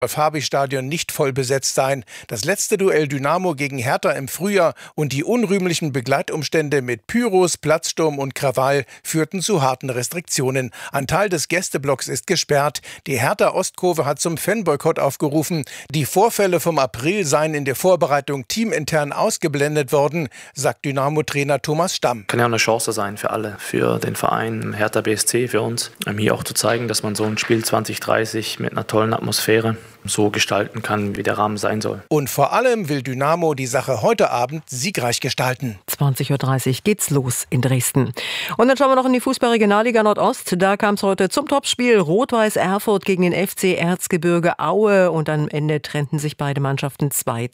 Waldstadion nicht voll besetzt sein. Das letzte Duell Dynamo gegen Hertha im Frühjahr und die unrühmlichen Begleitumstände mit Pyros, Platzsturm und Krawall führten zu harten Restriktionen. Ein Teil des Gästeblocks ist gesperrt. Die Hertha-Ostkurve hat zum Fanboykott aufgerufen. Die Vorfälle vom April seien in der Vorbereitung teamintern ausgeblendet worden, sagt Dynamo-Trainer Thomas Stamm. Kann ja auch eine Chance sein für alle, für den Verein, Hertha BSC, für uns, hier auch zu zeigen, dass man so ein Spiel 2030 mit einer tollen Atmosphäre so gestalten kann, wie der Rahmen sein soll. Und vor allem will Dynamo die Sache heute Abend siegreich gestalten. 20.30 Uhr geht's los in Dresden. Und dann schauen wir noch in die Fußball-Regionalliga Nordost. Da kam es heute zum Topspiel Rot-Weiß Erfurt gegen den FC Erzgebirge Aue. Und am Ende trennten sich beide Mannschaften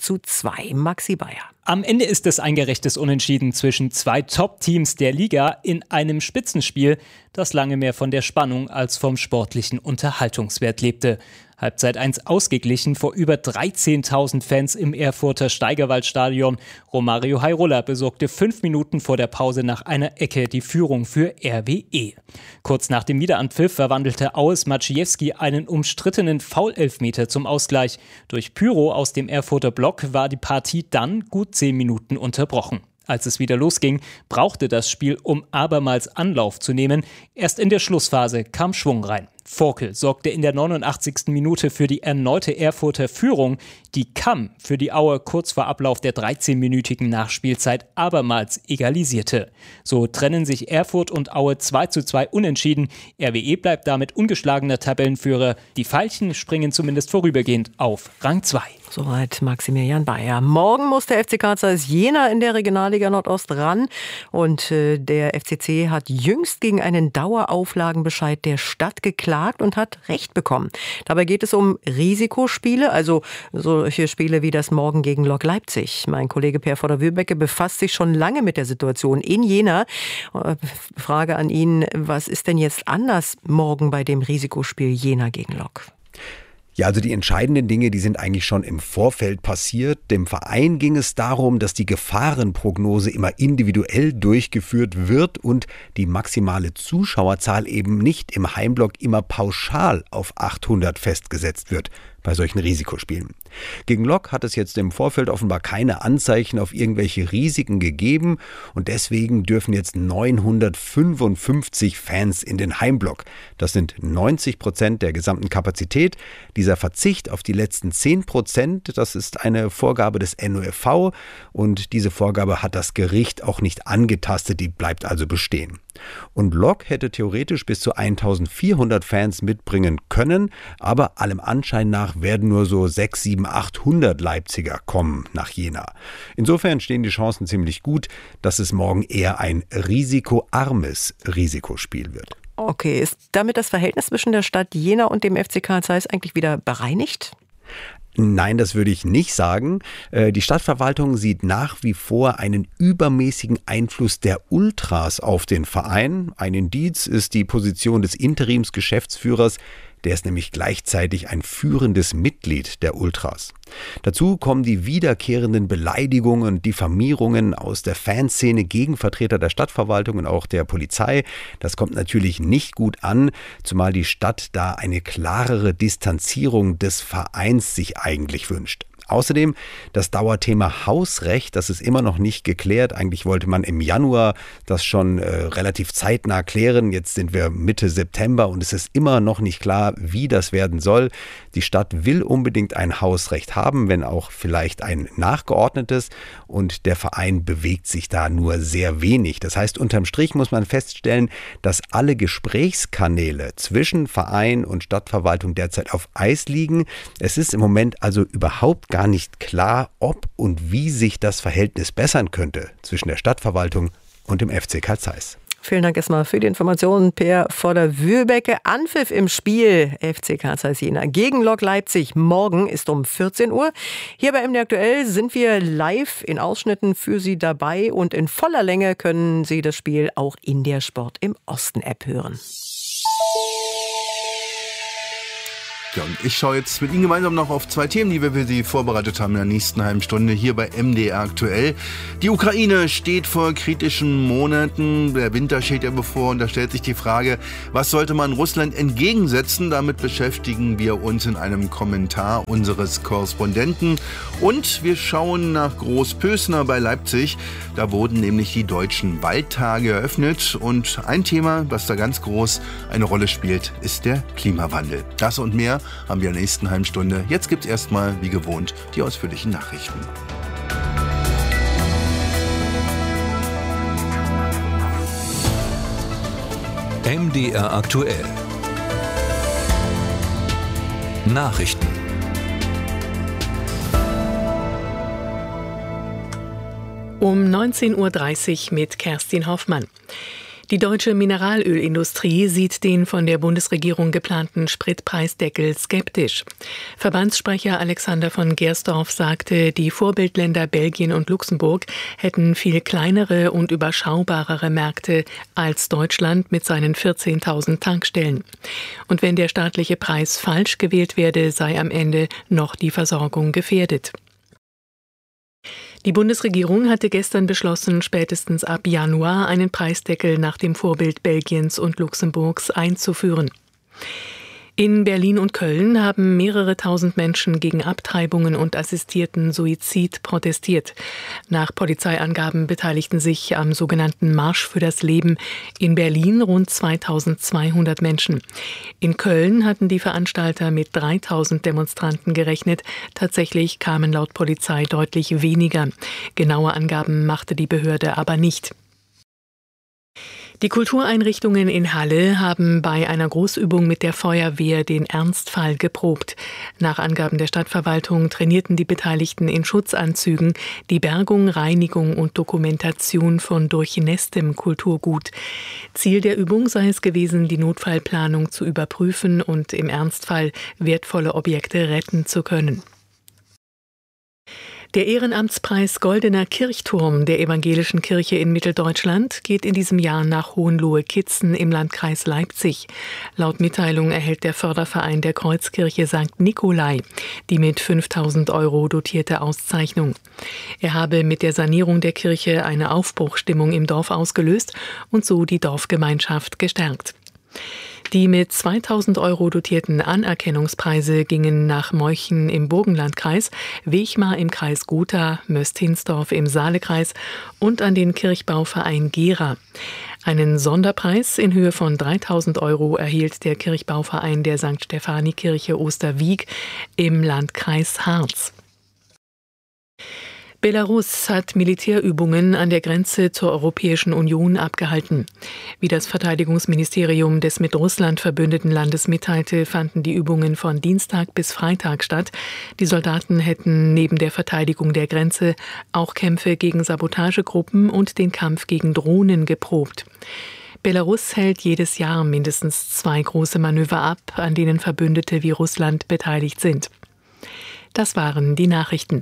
2:2. Maxi Bayer. Am Ende ist es ein gerechtes Unentschieden zwischen zwei Top-Teams der Liga in einem Spitzenspiel, das lange mehr von der Spannung als vom sportlichen Unterhaltungswert lebte. Halbzeit 1 ausgeglichen vor über 13.000 Fans im Erfurter Steigerwaldstadion. Romario Hairola besorgte 5 Minuten vor der Pause nach einer Ecke die Führung für RWE. Kurz nach dem Wiederanpfiff verwandelte Aues Maciejewski einen umstrittenen Foul-Elfmeter zum Ausgleich. Durch Pyro aus dem Erfurter Block war die Partie dann gut 10 Minuten unterbrochen. Als es wieder losging, brauchte das Spiel, um abermals Anlauf zu nehmen. Erst in der Schlussphase kam Schwung rein. Vorkel sorgte in der 89. Minute für die erneute Erfurter Führung. Die kam für die Auer kurz vor Ablauf der 13-minütigen Nachspielzeit abermals egalisierte. So trennen sich Erfurt und Aue 2:2 unentschieden. RWE bleibt damit ungeschlagener Tabellenführer. Die Veilchen springen zumindest vorübergehend auf Rang 2. Soweit Maximilian Bayer. Morgen muss der FC Karl Zeiss Jena in der Regionalliga Nordost ran. Und der FCC hat jüngst gegen einen Dauerauflagenbescheid der Stadt geklagt und hat Recht bekommen. Dabei geht es um Risikospiele, also solche Spiele wie das morgen gegen Lok Leipzig. Mein Kollege Per Voder-Wühlbecke befasst sich schon lange mit der Situation in Jena. Frage an ihn, was ist denn jetzt anders morgen bei dem Risikospiel Jena gegen Lok? Ja, also die entscheidenden Dinge, die sind eigentlich schon im Vorfeld passiert. Dem Verein ging es darum, dass die Gefahrenprognose immer individuell durchgeführt wird und die maximale Zuschauerzahl eben nicht im Heimblock immer pauschal auf 800 festgesetzt wird bei solchen Risikospielen. Gegen Lok hat es jetzt im Vorfeld offenbar keine Anzeichen auf irgendwelche Risiken gegeben und deswegen dürfen jetzt 955 Fans in den Heimblock. Das sind 90% der gesamten Kapazität. Dieser Verzicht auf die letzten 10%, das ist eine Vorgabe des NOFV und diese Vorgabe hat das Gericht auch nicht angetastet, die bleibt also bestehen. Und Lok hätte theoretisch bis zu 1400 Fans mitbringen können, aber allem Anschein nach werden nur so 600, 700, 800 Leipziger kommen nach Jena. Insofern stehen die Chancen ziemlich gut, dass es morgen eher ein risikoarmes Risikospiel wird. Okay, ist damit das Verhältnis zwischen der Stadt Jena und dem FC Karl Zeiss eigentlich wieder bereinigt? Nein, das würde ich nicht sagen. Die Stadtverwaltung sieht nach wie vor einen übermäßigen Einfluss der Ultras auf den Verein. Ein Indiz ist die Position des Interimsgeschäftsführers. Der ist nämlich gleichzeitig ein führendes Mitglied der Ultras. Dazu kommen die wiederkehrenden Beleidigungen und Diffamierungen aus der Fanszene gegen Vertreter der Stadtverwaltung und auch der Polizei. Das kommt natürlich nicht gut an, zumal die Stadt da eine klarere Distanzierung des Vereins sich eigentlich wünscht. Außerdem das Dauerthema Hausrecht, das ist immer noch nicht geklärt. Eigentlich wollte man im Januar das schon relativ zeitnah klären. Jetzt sind wir Mitte September und es ist immer noch nicht klar, wie das werden soll. Die Stadt will unbedingt ein Hausrecht haben, wenn auch vielleicht ein nachgeordnetes. Und der Verein bewegt sich da nur sehr wenig. Das heißt, unterm Strich muss man feststellen, dass alle Gesprächskanäle zwischen Verein und Stadtverwaltung derzeit auf Eis liegen. Es ist im Moment also überhaupt gar nicht klar, ob und wie sich das Verhältnis bessern könnte zwischen der Stadtverwaltung und dem FC Karl Zeiss. Vielen Dank erstmal für die Informationen, Per Voder-Wühlbecke. Anpfiff im Spiel FC Karl Zeiss Jena gegen Lok Leipzig. Morgen ist um 14 Uhr. Hier bei MD Aktuell sind wir live in Ausschnitten für Sie dabei und in voller Länge können Sie das Spiel auch in der Sport im Osten App hören. Ja, und ich schaue jetzt mit Ihnen gemeinsam noch auf 2 Themen, die wir für Sie vorbereitet haben in der nächsten halben Stunde hier bei MDR aktuell. Die Ukraine steht vor kritischen Monaten. Der Winter steht ja bevor und da stellt sich die Frage, was sollte man Russland entgegensetzen? Damit beschäftigen wir uns in einem Kommentar unseres Korrespondenten. Und wir schauen nach Großpösner bei Leipzig. Da wurden nämlich die Deutschen Waldtage eröffnet. Und ein Thema, das da ganz groß eine Rolle spielt, ist der Klimawandel. Das und mehr haben wir in der nächsten halben Stunde. Jetzt gibt's erstmal, wie gewohnt, die ausführlichen Nachrichten. MDR aktuell. Nachrichten. Um 19.30 Uhr mit Kerstin Hoffmann. Die deutsche Mineralölindustrie sieht den von der Bundesregierung geplanten Spritpreisdeckel skeptisch. Verbandssprecher Alexander von Gersdorf sagte, die Vorbildländer Belgien und Luxemburg hätten viel kleinere und überschaubarere Märkte als Deutschland mit seinen 14.000 Tankstellen. Und wenn der staatliche Preis falsch gewählt werde, sei am Ende noch die Versorgung gefährdet. Die Bundesregierung hatte gestern beschlossen, spätestens ab Januar einen Preisdeckel nach dem Vorbild Belgiens und Luxemburgs einzuführen. In Berlin und Köln haben mehrere tausend Menschen gegen Abtreibungen und assistierten Suizid protestiert. Nach Polizeiangaben beteiligten sich am sogenannten Marsch für das Leben in Berlin rund 2200 Menschen. In Köln hatten die Veranstalter mit 3000 Demonstranten gerechnet. Tatsächlich kamen laut Polizei deutlich weniger. Genaue Angaben machte die Behörde aber nicht. Die Kultureinrichtungen in Halle haben bei einer Großübung mit der Feuerwehr den Ernstfall geprobt. Nach Angaben der Stadtverwaltung trainierten die Beteiligten in Schutzanzügen die Bergung, Reinigung und Dokumentation von durchnässtem Kulturgut. Ziel der Übung sei es gewesen, die Notfallplanung zu überprüfen und im Ernstfall wertvolle Objekte retten zu können. Der Ehrenamtspreis Goldener Kirchturm der Evangelischen Kirche in Mitteldeutschland geht in diesem Jahr nach Hohenlohe-Kitzen im Landkreis Leipzig. Laut Mitteilung erhält der Förderverein der Kreuzkirche St. Nikolai die mit 5.000 € dotierte Auszeichnung. Er habe mit der Sanierung der Kirche eine Aufbruchstimmung im Dorf ausgelöst und so die Dorfgemeinschaft gestärkt. Die mit 2.000 € dotierten Anerkennungspreise gingen nach Meuchen im Burgenlandkreis, Wechmar im Kreis Gotha, Möst-Hinsdorf im Saalekreis und an den Kirchbauverein Gera. Einen Sonderpreis in Höhe von 3.000 € erhielt der Kirchbauverein der St. Stephanie-Kirche Osterwieg im Landkreis Harz. Belarus hat Militärübungen an der Grenze zur Europäischen Union abgehalten. Wie das Verteidigungsministerium des mit Russland verbündeten Landes mitteilte, fanden die Übungen von Dienstag bis Freitag statt. Die Soldaten hätten neben der Verteidigung der Grenze auch Kämpfe gegen Sabotagegruppen und den Kampf gegen Drohnen geprobt. Belarus hält jedes Jahr mindestens 2 große Manöver ab, an denen Verbündete wie Russland beteiligt sind. Das waren die Nachrichten.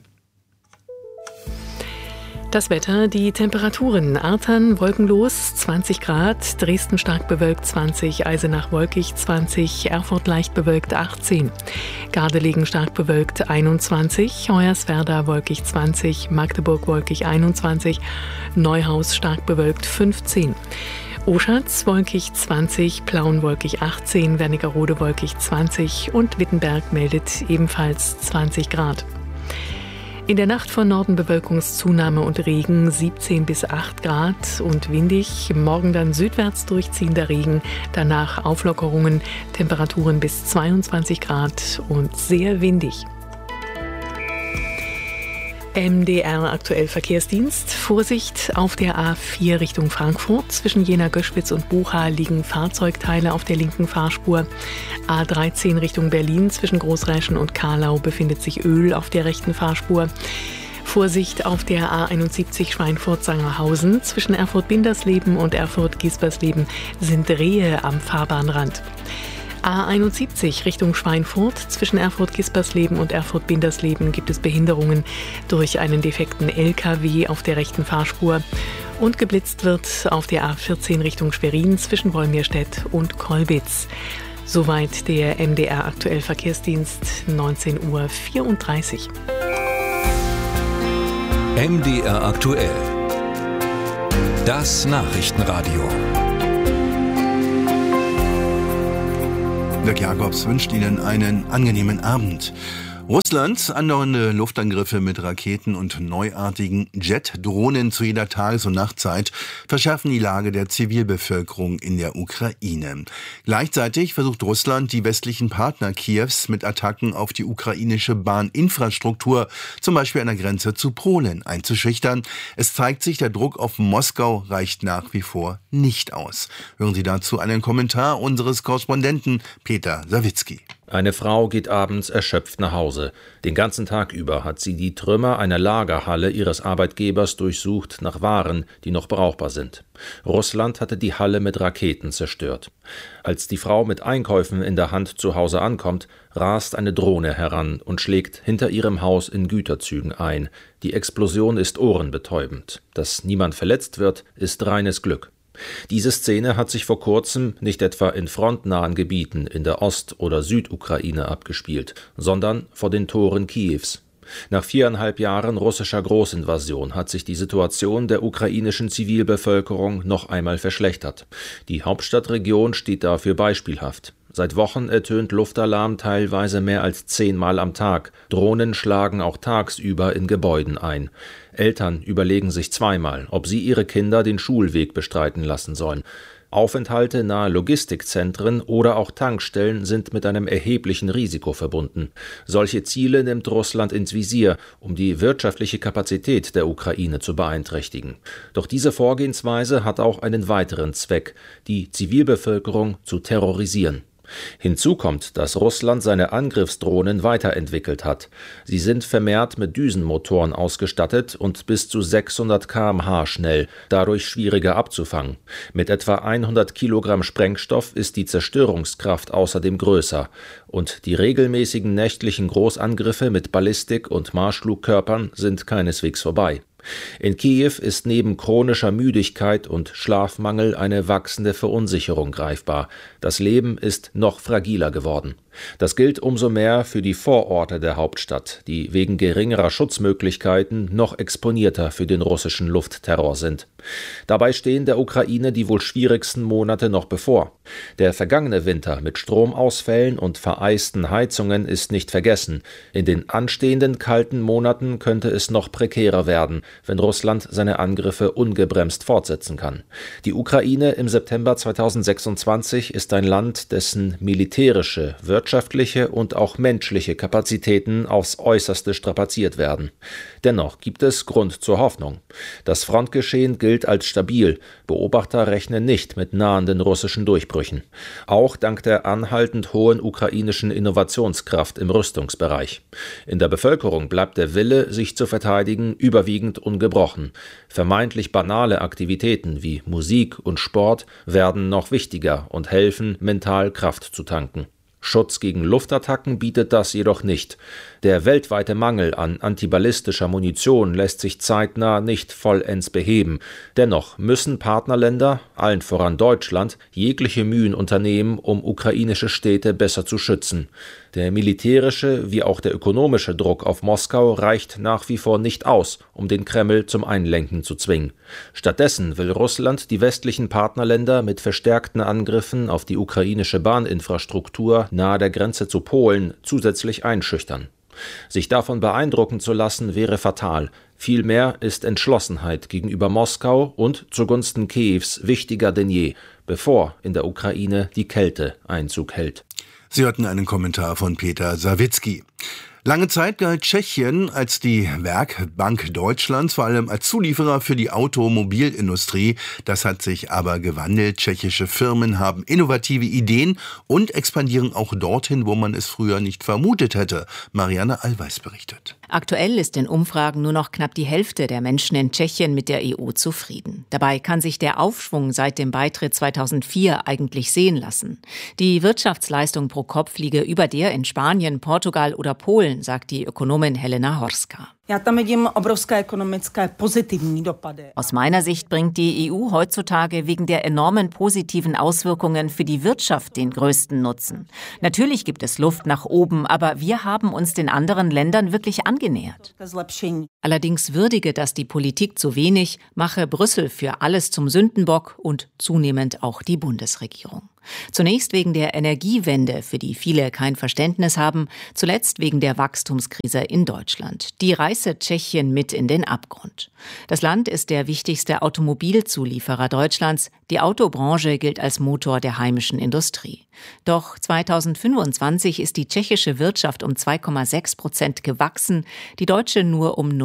Das Wetter, die Temperaturen: Artern wolkenlos 20 Grad, Dresden stark bewölkt 20, Eisenach wolkig 20, Erfurt leicht bewölkt 18, Gardelegen stark bewölkt 21, Hoyerswerda wolkig 20, Magdeburg wolkig 21, Neuhaus stark bewölkt 15. Oschatz wolkig 20, Plauen wolkig 18, Wernigerode wolkig 20 und Wittenberg meldet ebenfalls 20 Grad. In der Nacht von Norden Bewölkungszunahme und Regen 17 bis 8 Grad und windig. Morgen dann südwärts durchziehender Regen, danach Auflockerungen, Temperaturen bis 22 Grad und sehr windig. MDR aktuell Verkehrsdienst. Vorsicht auf der A4 Richtung Frankfurt. Zwischen Jena-Göschwitz und Bucha liegen Fahrzeugteile auf der linken Fahrspur. A13 Richtung Berlin. Zwischen Großräschen und Kahlau befindet sich Öl auf der rechten Fahrspur. Vorsicht auf der A71 Schweinfurt-Sangerhausen. Zwischen Erfurt-Bindersleben und Erfurt-Gispersleben sind Rehe am Fahrbahnrand. A71 Richtung Schweinfurt. Zwischen Erfurt-Gispersleben und Erfurt-Bindersleben gibt es Behinderungen durch einen defekten LKW auf der rechten Fahrspur. Und geblitzt wird auf der A14 Richtung Schwerin zwischen Wolmirstedt und Kolbitz. Soweit der MDR aktuell Verkehrsdienst, 19:34 Uhr. MDR aktuell. Das Nachrichtenradio. Dirk Jacobs wünscht Ihnen einen angenehmen Abend. Russland, andauernde Luftangriffe mit Raketen und neuartigen Jet-Drohnen zu jeder Tages- und Nachtzeit verschärfen die Lage der Zivilbevölkerung in der Ukraine. Gleichzeitig versucht Russland, die westlichen Partner Kiews mit Attacken auf die ukrainische Bahninfrastruktur, zum Beispiel an der Grenze zu Polen, einzuschüchtern. Es zeigt sich, der Druck auf Moskau reicht nach wie vor nicht aus. Hören Sie dazu einen Kommentar unseres Korrespondenten Peter Sawicki. Eine Frau geht abends erschöpft nach Hause. Den ganzen Tag über hat sie die Trümmer einer Lagerhalle ihres Arbeitgebers durchsucht nach Waren, die noch brauchbar sind. Russland hatte die Halle mit Raketen zerstört. Als die Frau mit Einkäufen in der Hand zu Hause ankommt, rast eine Drohne heran und schlägt hinter ihrem Haus in Güterzügen ein. Die Explosion ist ohrenbetäubend. Dass niemand verletzt wird, ist reines Glück. Diese Szene hat sich vor kurzem nicht etwa in frontnahen Gebieten in der Ost- oder Südukraine abgespielt, sondern vor den Toren Kiews. Nach 4,5 Jahren russischer Großinvasion hat sich die Situation der ukrainischen Zivilbevölkerung noch einmal verschlechtert. Die Hauptstadtregion steht dafür beispielhaft. Seit Wochen ertönt Luftalarm teilweise mehr als 10-mal am Tag. Drohnen schlagen auch tagsüber in Gebäuden ein. Eltern überlegen sich zweimal, ob sie ihre Kinder den Schulweg bestreiten lassen sollen. Aufenthalte nahe Logistikzentren oder auch Tankstellen sind mit einem erheblichen Risiko verbunden. Solche Ziele nimmt Russland ins Visier, um die wirtschaftliche Kapazität der Ukraine zu beeinträchtigen. Doch diese Vorgehensweise hat auch einen weiteren Zweck: die Zivilbevölkerung zu terrorisieren. Hinzu kommt, dass Russland seine Angriffsdrohnen weiterentwickelt hat. Sie sind vermehrt mit Düsenmotoren ausgestattet und bis zu 600 km/h schnell, dadurch schwieriger abzufangen. Mit etwa 100 Kilogramm Sprengstoff ist die Zerstörungskraft außerdem größer. Und die regelmäßigen nächtlichen Großangriffe mit Ballistik- und Marschflugkörpern sind keineswegs vorbei. In Kiew ist neben chronischer Müdigkeit und Schlafmangel eine wachsende Verunsicherung greifbar. Das Leben ist noch fragiler geworden. Das gilt umso mehr für die Vororte der Hauptstadt, die wegen geringerer Schutzmöglichkeiten noch exponierter für den russischen Luftterror sind. Dabei stehen der Ukraine die wohl schwierigsten Monate noch bevor. Der vergangene Winter mit Stromausfällen und vereisten Heizungen ist nicht vergessen. In den anstehenden kalten Monaten könnte es noch prekärer werden, wenn Russland seine Angriffe ungebremst fortsetzen kann. Die Ukraine im September 2026 ist ein Land, dessen militärische, wirtschaftliche und auch menschliche Kapazitäten aufs Äußerste strapaziert werden. Dennoch gibt es Grund zur Hoffnung. Das Frontgeschehen gilt als stabil. Beobachter rechnen nicht mit nahenden russischen Durchbrüchen. Auch dank der anhaltend hohen ukrainischen Innovationskraft im Rüstungsbereich. In der Bevölkerung bleibt der Wille, sich zu verteidigen, überwiegend ungebrochen. Vermeintlich banale Aktivitäten wie Musik und Sport werden noch wichtiger und helfen, mental Kraft zu tanken. Schutz gegen Luftattacken bietet das jedoch nicht. Der weltweite Mangel an antiballistischer Munition lässt sich zeitnah nicht vollends beheben. Dennoch müssen Partnerländer, allen voran Deutschland, jegliche Mühen unternehmen, um ukrainische Städte besser zu schützen. Der militärische wie auch der ökonomische Druck auf Moskau reicht nach wie vor nicht aus, um den Kreml zum Einlenken zu zwingen. Stattdessen will Russland die westlichen Partnerländer mit verstärkten Angriffen auf die ukrainische Bahninfrastruktur nahe der Grenze zu Polen zusätzlich einschüchtern. Sich davon beeindrucken zu lassen, wäre fatal. Vielmehr ist Entschlossenheit gegenüber Moskau und zugunsten Kiews wichtiger denn je, bevor in der Ukraine die Kälte Einzug hält. Sie hörten einen Kommentar von Peter Sawicki. Lange Zeit galt Tschechien als die Werkbank Deutschlands, vor allem als Zulieferer für die Automobilindustrie. Das hat sich aber gewandelt. Tschechische Firmen haben innovative Ideen und expandieren auch dorthin, wo man es früher nicht vermutet hätte. Marianne Allweis berichtet. Aktuell ist in Umfragen nur noch knapp die Hälfte der Menschen in Tschechien mit der EU zufrieden. Dabei kann sich der Aufschwung seit dem Beitritt 2004 eigentlich sehen lassen. Die Wirtschaftsleistung pro Kopf liege über der in Spanien, Portugal oder Polen, sagt die Ökonomin Helena Horska. Aus meiner Sicht bringt die EU heutzutage wegen der enormen positiven Auswirkungen für die Wirtschaft den größten Nutzen. Natürlich gibt es Luft nach oben, aber wir haben uns den anderen Ländern wirklich angenähert. Allerdings würdige das die Politik zu wenig, mache Brüssel für alles zum Sündenbock und zunehmend auch die Bundesregierung. Zunächst wegen der Energiewende, für die viele kein Verständnis haben, zuletzt wegen der Wachstumskrise in Deutschland. Die reiße Tschechien mit in den Abgrund. Das Land ist der wichtigste Automobilzulieferer Deutschlands. Die Autobranche gilt als Motor der heimischen Industrie. Doch 2025 ist die tschechische Wirtschaft um 2,6% gewachsen, die deutsche nur um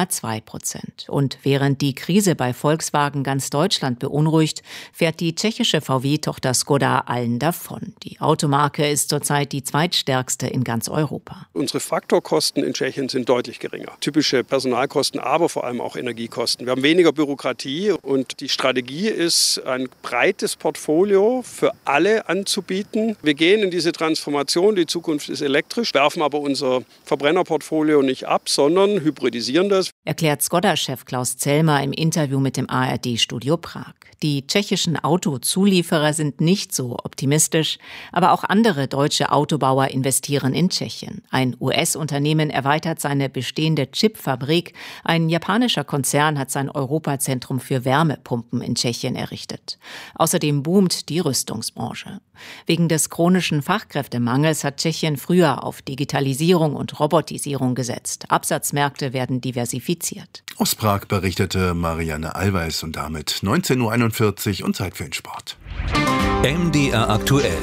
0,2%. Und während die Krise bei Volkswagen ganz Deutschland beunruhigt, fährt die tschechische VW-Tochter Skoda allen davon. Die Automarke ist zurzeit die zweitstärkste in ganz Europa. Unsere Faktorkosten in Tschechien sind deutlich geringer. Typische Personalkosten, aber vor allem auch Energiekosten. Wir haben weniger Bürokratie und die Strategie ist, ein breites Portfolio für alle anzubieten. Wir gehen in diese Transformation, die Zukunft ist elektrisch, werfen aber unser Verbrennerportfolio nicht ab, sondern hybridisieren das. Erklärt Skoda-Chef Klaus Zellmer im Interview mit dem ARD-Studio Prag. Die tschechischen Autozulieferer sind nicht so optimistisch, aber auch andere deutsche Autobauer investieren in Tschechien. Ein US-Unternehmen erweitert seine bestehende Chipfabrik. Ein japanischer Konzern hat sein Europazentrum für Wärmepumpen in Tschechien errichtet. Außerdem boomt die Rüstungsbranche. Wegen des chronischen Fachkräftemangels hat Tschechien früher auf Digitalisierung und Robotisierung gesetzt. Absatzmärkte werden diversifiziert. Aus Prag berichtete Marianne Allweis und damit 19:41 Uhr und Zeit für den Sport. MDR aktuell.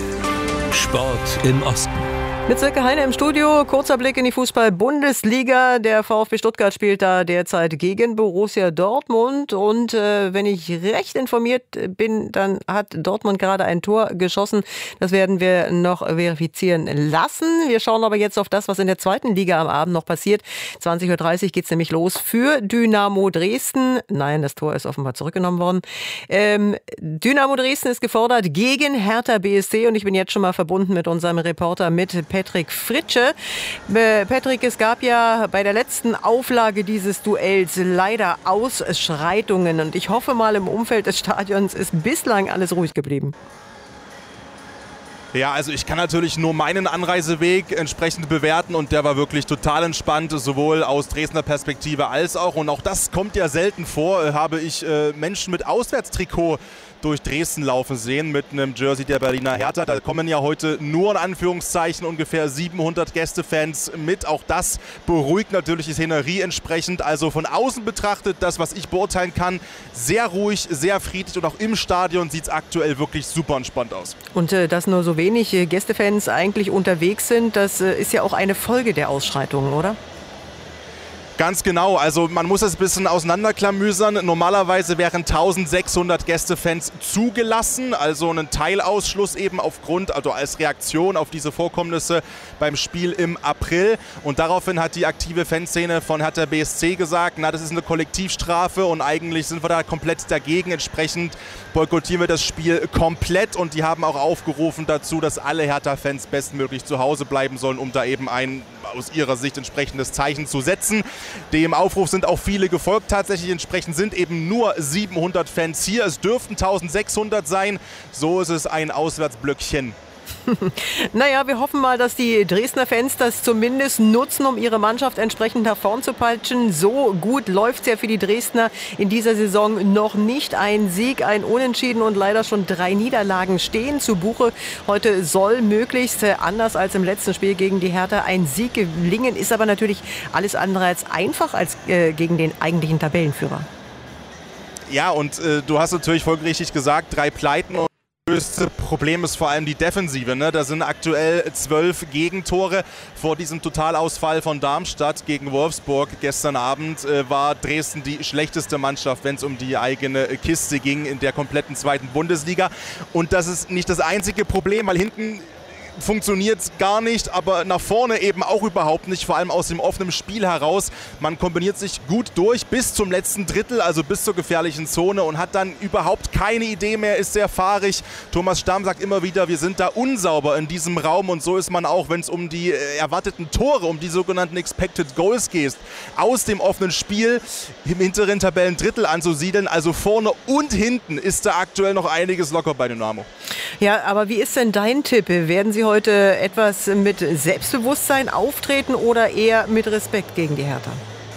Sport im Osten. Mit Silke Heine im Studio, kurzer Blick in die Fußball-Bundesliga. Der VfB Stuttgart spielt da derzeit gegen Borussia Dortmund und wenn ich recht informiert bin, dann hat Dortmund gerade ein Tor geschossen. Das werden wir noch verifizieren lassen. Wir schauen aber jetzt auf das, was in der zweiten Liga am Abend noch passiert. 20:30 Uhr geht es nämlich los für Dynamo Dresden. Nein, das Tor ist offenbar zurückgenommen worden. Dynamo Dresden ist gefordert gegen Hertha BSC und ich bin jetzt schon mal verbunden mit unserem Reporter, mit Patrick Fritsche. Patrick, es gab ja bei der letzten Auflage dieses Duells leider Ausschreitungen und ich hoffe mal, im Umfeld des Stadions ist bislang alles ruhig geblieben. Ja, also ich kann natürlich nur meinen Anreiseweg entsprechend bewerten und der war wirklich total entspannt, sowohl aus Dresdner Perspektive als auch, und auch das kommt ja selten vor, habe ich Menschen mit Auswärtstrikot durch Dresden laufen sehen mit einem Jersey der Berliner Hertha. Da kommen ja heute nur in Anführungszeichen ungefähr 700 Gästefans mit. Auch das beruhigt natürlich die Szenerie entsprechend. Also von außen betrachtet, das, was ich beurteilen kann, sehr ruhig, sehr friedlich und auch im Stadion sieht es aktuell wirklich super entspannt aus. Und dass nur so wenig Gästefans eigentlich unterwegs sind, das ist ja auch eine Folge der Ausschreitungen, oder? Ganz genau, also man muss es ein bisschen auseinanderklamüsern. Normalerweise wären 1600 Gästefans zugelassen, also ein Teilausschluss eben aufgrund, also als Reaktion auf diese Vorkommnisse beim Spiel im April. Und daraufhin hat die aktive Fanszene von Hertha BSC gesagt, na, das ist eine Kollektivstrafe und eigentlich sind wir da komplett dagegen. Entsprechend boykottieren wir das Spiel komplett und die haben auch aufgerufen dazu, dass alle Hertha-Fans bestmöglich zu Hause bleiben sollen, um da eben ein aus ihrer Sicht entsprechendes Zeichen zu setzen. Dem Aufruf sind auch viele gefolgt. Tatsächlich entsprechend sind eben nur 700 Fans hier. Es dürften 1600 sein. So ist es ein Auswärtsblöckchen. Naja, wir hoffen mal, dass die Dresdner Fans das zumindest nutzen, um ihre Mannschaft entsprechend nach vorn zu peitschen. So gut läuft es ja für die Dresdner in dieser Saison noch nicht. Ein Sieg, ein Unentschieden und leider schon 3 Niederlagen stehen zu Buche. Heute soll möglichst, anders als im letzten Spiel gegen die Hertha, ein Sieg gelingen. Ist aber natürlich alles andere als einfach als gegen den eigentlichen Tabellenführer. Ja, und du hast natürlich folgerichtig gesagt, 3 Pleiten. Das größte Problem ist vor allem die Defensive. Ne? Da sind aktuell 12 Gegentore. Vor diesem Totalausfall von Darmstadt gegen Wolfsburg gestern Abend war Dresden die schlechteste Mannschaft, wenn es um die eigene Kiste ging in der kompletten zweiten Bundesliga. Und das ist nicht das einzige Problem, weil hinten funktioniert gar nicht, aber nach vorne eben auch überhaupt nicht, vor allem aus dem offenen Spiel heraus. Man kombiniert sich gut durch bis zum letzten Drittel, also bis zur gefährlichen Zone und hat dann überhaupt keine Idee mehr, ist sehr fahrig. Thomas Stamm sagt immer wieder, wir sind da unsauber in diesem Raum und so ist man auch, wenn es um die erwarteten Tore, um die sogenannten Expected Goals geht, aus dem offenen Spiel im hinteren Tabellendrittel anzusiedeln. Also vorne und hinten ist da aktuell noch einiges locker bei Dynamo. Ja, aber wie ist denn dein Tipp? Werden Sie heute etwas mit Selbstbewusstsein auftreten oder eher mit Respekt gegen die Hertha?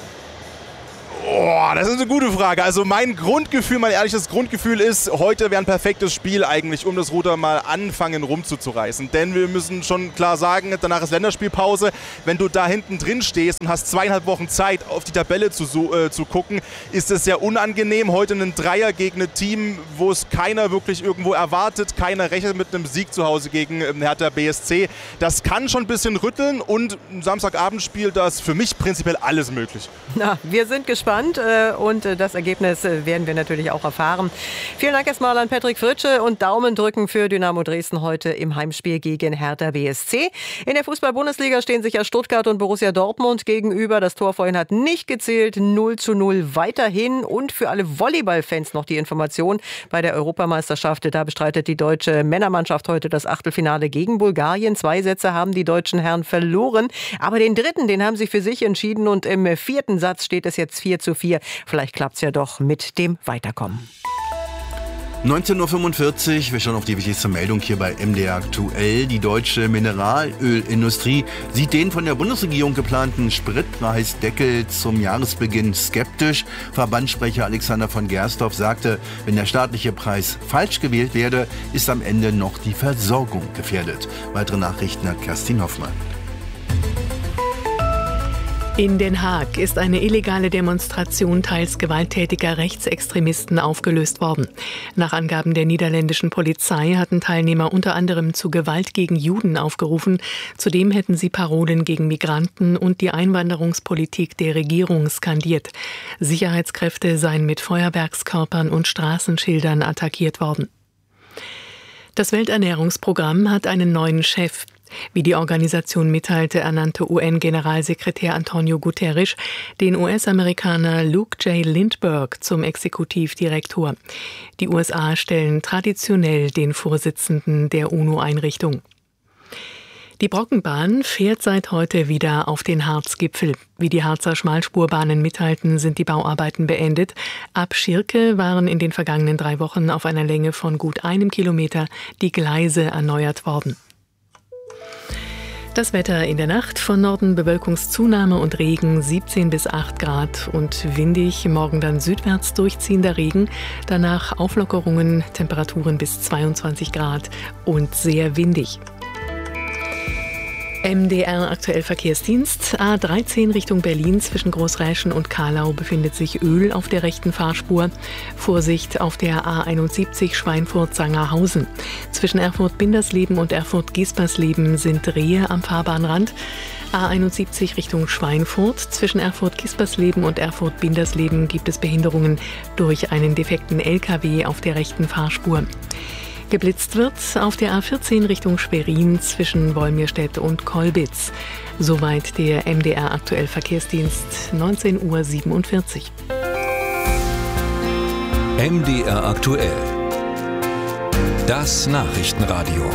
Oh, das ist eine gute Frage. Also mein Grundgefühl, mein ehrliches Grundgefühl ist, heute wäre ein perfektes Spiel eigentlich, um das Ruder mal anfangen rumzureißen. Denn wir müssen schon klar sagen, danach ist Länderspielpause. Wenn du da hinten drin stehst und hast 2,5 Wochen Zeit, auf die Tabelle zu gucken, ist es sehr unangenehm. Heute einen Dreier gegen ein Team, wo es keiner wirklich irgendwo erwartet. Keiner rechnet mit einem Sieg zu Hause gegen Hertha BSC. Das kann schon ein bisschen rütteln und ein Samstagabendspiel, da ist für mich prinzipiell alles möglich. Na, wir sind gespannt. Und das Ergebnis werden wir natürlich auch erfahren. Vielen Dank erstmal an Patrick Fritsche und Daumen drücken für Dynamo Dresden heute im Heimspiel gegen Hertha BSC. In der Fußball-Bundesliga stehen sich ja Stuttgart und Borussia Dortmund gegenüber. Das Tor vorhin hat nicht gezählt. 0:0 weiterhin. Und für alle Volleyballfans noch die Information bei der Europameisterschaft. Da bestreitet die deutsche Männermannschaft heute das Achtelfinale gegen Bulgarien. 2 Sätze haben die deutschen Herren verloren. Aber den dritten, den haben sie für sich entschieden. Und im 4. Satz steht es jetzt 4:4. Vielleicht klappt es ja doch mit dem Weiterkommen. 19:45 Uhr, wir schauen auf die wichtigste Meldung hier bei MDR aktuell. Die deutsche Mineralölindustrie sieht den von der Bundesregierung geplanten Spritpreisdeckel zum Jahresbeginn skeptisch. Verbandssprecher Alexander von Gersdorf sagte, wenn der staatliche Preis falsch gewählt werde, ist am Ende noch die Versorgung gefährdet. Weitere Nachrichten hat Kerstin Hoffmann. In Den Haag ist eine illegale Demonstration teils gewalttätiger Rechtsextremisten aufgelöst worden. Nach Angaben der niederländischen Polizei hatten Teilnehmer unter anderem zu Gewalt gegen Juden aufgerufen. Zudem hätten sie Parolen gegen Migranten und die Einwanderungspolitik der Regierung skandiert. Sicherheitskräfte seien mit Feuerwerkskörpern und Straßenschildern attackiert worden. Das Welternährungsprogramm hat einen neuen Chef. Wie die Organisation mitteilte, ernannte UN-Generalsekretär Antonio Guterres den US-Amerikaner Luke J. Lindbergh zum Exekutivdirektor. Die USA stellen traditionell den Vorsitzenden der UNO-Einrichtung. Die Brockenbahn fährt seit heute wieder auf den Harzgipfel. Wie die Harzer Schmalspurbahnen mitteilten, sind die Bauarbeiten beendet. Ab Schirke waren in den vergangenen 3 Wochen auf einer Länge von gut 1 Kilometer die Gleise erneuert worden. Das Wetter in der Nacht: von Norden Bewölkungszunahme und Regen, 17 bis 8 Grad und windig. Morgen dann südwärts durchziehender Regen, danach Auflockerungen, Temperaturen bis 22 Grad und sehr windig. MDR aktuell Verkehrsdienst. A13 Richtung Berlin zwischen Großräschen und Kahlau befindet sich Öl auf der rechten Fahrspur. Vorsicht auf der A71 Schweinfurt-Sangerhausen. Zwischen Erfurt-Bindersleben und Erfurt-Gispersleben sind Rehe am Fahrbahnrand. A71 Richtung Schweinfurt. Zwischen Erfurt-Gispersleben und Erfurt-Bindersleben gibt es Behinderungen durch einen defekten LKW auf der rechten Fahrspur. Geblitzt wird auf der A14 Richtung Schwerin zwischen Wolmirstedt und Kolbitz. Soweit der MDR aktuell Verkehrsdienst, 19:47 Uhr. MDR aktuell. Das Nachrichtenradio.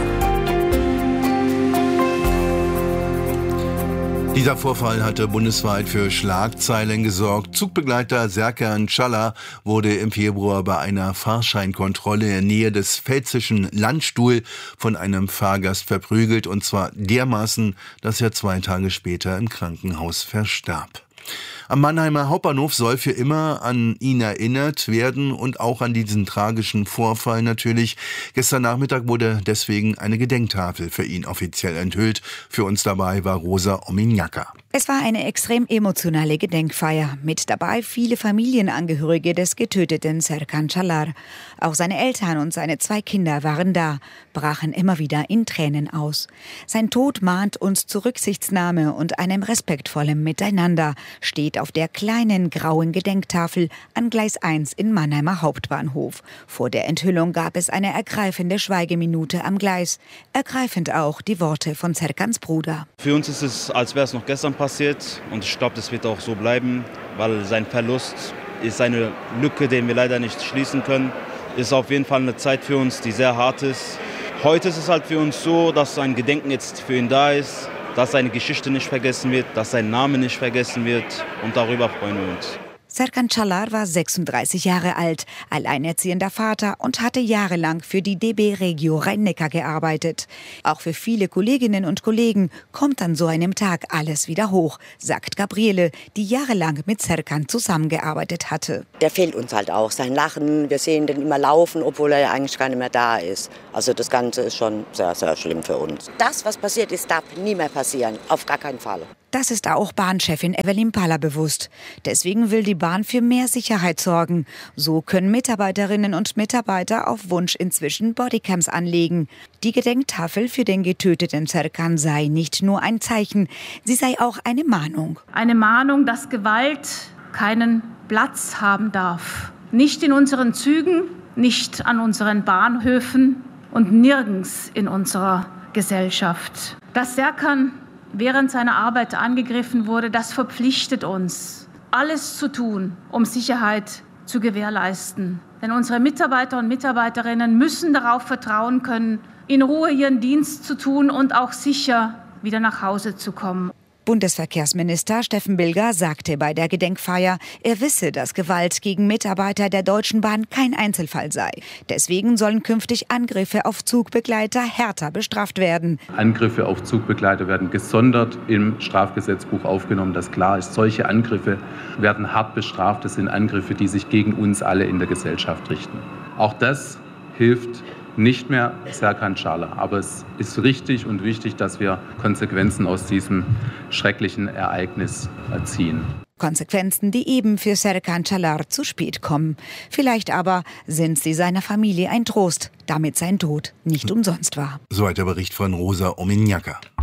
Dieser Vorfall hatte bundesweit für Schlagzeilen gesorgt. Zugbegleiter Serkan Çalar wurde im Februar bei einer Fahrscheinkontrolle in der Nähe des pfälzischen Landstuhl von einem Fahrgast verprügelt, und zwar dermaßen, dass er 2 Tage später im Krankenhaus verstarb. Am Mannheimer Hauptbahnhof soll für immer an ihn erinnert werden und auch an diesen tragischen Vorfall natürlich. Gestern Nachmittag wurde deswegen eine Gedenktafel für ihn offiziell enthüllt. Für uns dabei war Rosa Ominiaka. Es war eine extrem emotionale Gedenkfeier. Mit dabei viele Familienangehörige des getöteten Serkan Çalar. Auch seine Eltern und seine 2 Kinder waren da, brachen immer wieder in Tränen aus. Sein Tod mahnt uns zu Rücksichtnahme und einem respektvollen Miteinander, steht steht auf der kleinen grauen Gedenktafel an Gleis 1 in Mannheimer Hauptbahnhof. Vor der Enthüllung gab es eine ergreifende Schweigeminute am Gleis. Ergreifend auch die Worte von Serkans Bruder. Für uns ist es, als wäre es noch gestern passiert und ich glaube, das wird auch so bleiben, weil sein Verlust ist eine Lücke, die wir leider nicht schließen können. Ist auf jeden Fall eine Zeit für uns, die sehr hart ist. Heute ist es halt für uns so, dass ein Gedenken jetzt für ihn da ist, dass seine Geschichte nicht vergessen wird, dass sein Name nicht vergessen wird und darüber freuen wir uns. Serkan Çalar war 36 Jahre alt, alleinerziehender Vater und hatte jahrelang für die DB Regio Rhein-Neckar gearbeitet. Auch für viele Kolleginnen und Kollegen kommt an so einem Tag alles wieder hoch, sagt Gabriele, die jahrelang mit Serkan zusammengearbeitet hatte. Der fehlt uns halt auch, sein Lachen, wir sehen den immer laufen, obwohl er ja eigentlich gar nicht mehr da ist. Also das Ganze ist schon sehr, sehr schlimm für uns. Das, was passiert ist, darf nie mehr passieren, auf gar keinen Fall. Das ist auch Bahnchefin Evelyn Paller bewusst. Deswegen will die Bahn für mehr Sicherheit sorgen. So können Mitarbeiterinnen und Mitarbeiter auf Wunsch inzwischen Bodycams anlegen. Die Gedenktafel für den getöteten Serkan sei nicht nur ein Zeichen, sie sei auch eine Mahnung. Eine Mahnung, dass Gewalt keinen Platz haben darf. Nicht in unseren Zügen, nicht an unseren Bahnhöfen und nirgends in unserer Gesellschaft. Dass Serkan während seiner Arbeit angegriffen wurde, das verpflichtet uns, alles zu tun, um Sicherheit zu gewährleisten. Denn unsere Mitarbeiter und Mitarbeiterinnen müssen darauf vertrauen können, in Ruhe ihren Dienst zu tun und auch sicher wieder nach Hause zu kommen. Bundesverkehrsminister Steffen Bilger sagte bei der Gedenkfeier, er wisse, dass Gewalt gegen Mitarbeiter der Deutschen Bahn kein Einzelfall sei. Deswegen sollen künftig Angriffe auf Zugbegleiter härter bestraft werden. Angriffe auf Zugbegleiter werden gesondert im Strafgesetzbuch aufgenommen, dass klar ist, solche Angriffe werden hart bestraft. Das sind Angriffe, die sich gegen uns alle in der Gesellschaft richten. Auch das hilft nicht mehr Serkan Çalar. Aber es ist richtig und wichtig, dass wir Konsequenzen aus diesem schrecklichen Ereignis ziehen. Konsequenzen, die eben für Serkan Çalar zu spät kommen. Vielleicht aber sind sie seiner Familie ein Trost, damit sein Tod nicht umsonst war. Soweit der Bericht von Rosa Ominiaka.